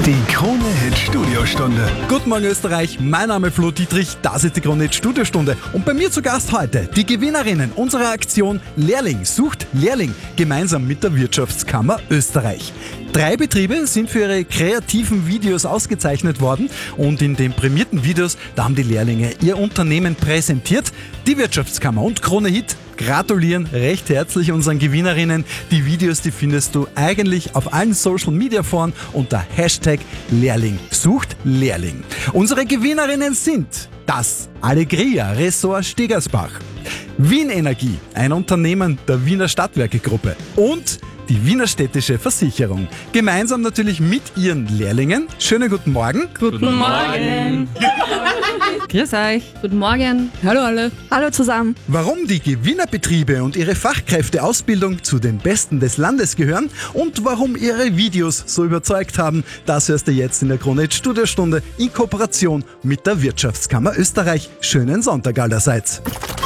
Die Krone-Hit Studiostunde. Guten Morgen Österreich, mein Name ist Flo Dietrich, das ist die Krone-Hit Studiostunde und bei mir zu Gast heute die Gewinnerinnen unserer Aktion Lehrling sucht Lehrling, gemeinsam mit der Wirtschaftskammer Österreich. 3 Betriebe sind für ihre kreativen Videos ausgezeichnet worden und in den prämierten Videos, da haben die Lehrlinge ihr Unternehmen präsentiert. Die Wirtschaftskammer und Krone-Hit gratulieren recht herzlich unseren Gewinnerinnen. Die Videos, die findest du eigentlich auf allen Social-Media-Foren unter Hashtag Lehrling sucht Lehrling. Unsere Gewinnerinnen sind das Allegria Ressort Stegersbach, Wien Energie, ein Unternehmen der Wiener Stadtwerke-Gruppe und die Wiener Städtische Versicherung. Gemeinsam natürlich mit ihren Lehrlingen. Schönen guten Morgen. Guten Morgen. Grüß euch. Guten Morgen. Hallo alle. Hallo zusammen. Warum die Gewinnerbetriebe und ihre Fachkräfteausbildung zu den Besten des Landes gehören und warum ihre Videos so überzeugt haben, das hörst du jetzt in der Krone-Hit Studiostunde in Kooperation mit der Wirtschaftskammer Österreich. Schönen Sonntag allerseits.